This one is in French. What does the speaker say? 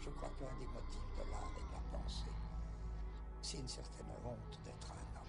Je crois qu'un des motifs de l'art et de la pensée, c'est une certaine honte d'être un homme.